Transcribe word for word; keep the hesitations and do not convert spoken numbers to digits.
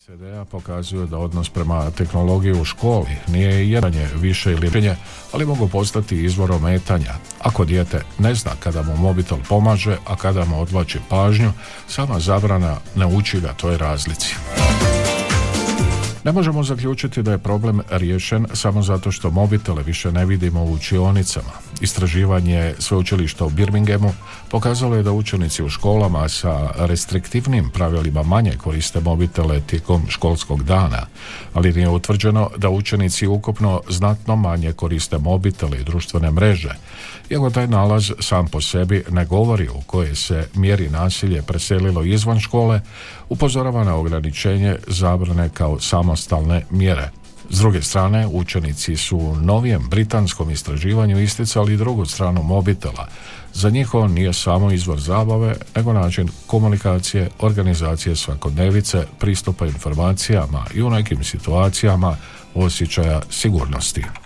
C D A pokazuju da odnos prema tehnologiji u školi nije jedanje više ili manje, ali mogu postati izvor ometanja. Ako dijete ne zna kada mu mobitel pomaže, a kada mu odvlači pažnju, sama zabrana ne uči ga toj razlici. Ne možemo zaključiti da je problem riješen samo zato što mobitele više ne vidimo u učionicama. Istraživanje sveučilišta u Birminghamu pokazalo je da učenici u školama sa restriktivnim pravilima manje koriste mobitele tijekom školskog dana, ali nije utvrđeno da učenici ukupno znatno manje koriste mobitele i društvene mreže. Iako taj nalaz sam po sebi ne govori u kojoj se mjeri nasilje preselilo izvan škole, upozorava na ograničenje zabrane kao samostalne mjere. S druge strane, učenici su u novijem britanskom istraživanju isticali drugu stranu mobitela. Za njih on nije samo izvor zabave, nego način komunikacije, organizacije svakodnevice, pristupa informacijama i u nekim situacijama osjećaja sigurnosti.